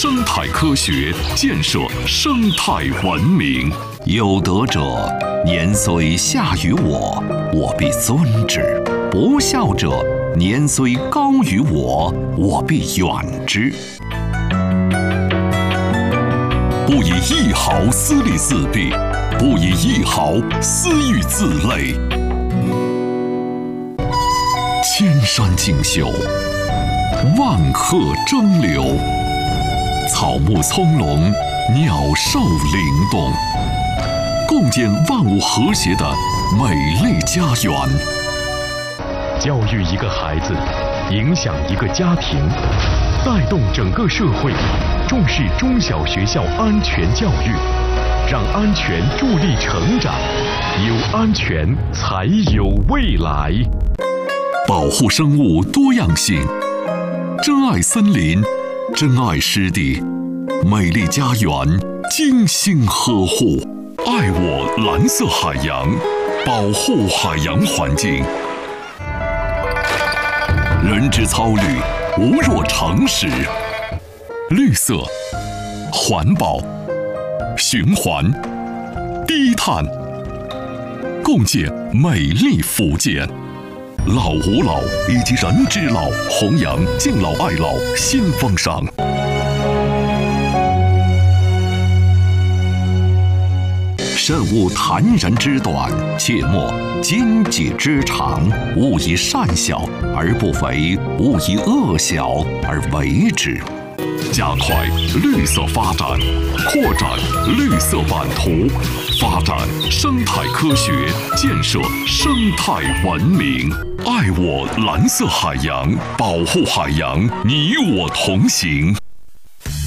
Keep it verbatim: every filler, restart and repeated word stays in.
生态科学，建设生态文明。有德者，年虽下于我，我必尊之；不孝者，年虽高于我，我必远之。不以一毫私利四弊，不以一毫私欲自累。千山竞秀，万壑争流，草木葱茏，鸟兽灵动，共建万物和谐的美丽家园。 教育一个孩子，影响一个家庭，带动整个社会，重视中小学校安全教育，让安全助力成长，有安全才有未来。 保护生物多样性，珍爱森林，珍爱湿地，美丽家园精心呵护。爱我蓝色海洋，保护海洋环境。人之操虑，无若常识。绿色、环保、循环、低碳，共建美丽福建。老吾老以及人之老，弘扬敬老爱老新风尚。慎勿谗人之短，切莫奸计之长。勿以善小而不为，勿以恶小而为之。加快绿色发展，扩展绿色版图，发展生态科学，建设生态文明。爱我蓝色海洋，保护海洋，你我同行。